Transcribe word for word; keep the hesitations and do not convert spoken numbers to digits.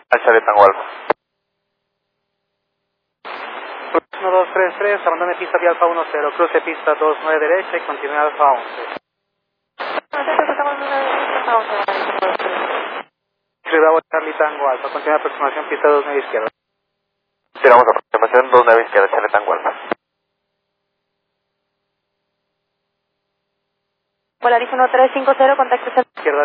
A Charlie Tango Alfa. uno dos tres tres, abandone pista vía Alfa uno cero, cruce pista dos nueve derecha y continúe Alfa once. Bravo Charlie Tango Alfa, continúa aproximación pista dos nueve izquierda. Tiramos aproximación dos nueve izquierda, Charlie Tango Alfa. Polaris uno tres cinco cero, contacto izquierda.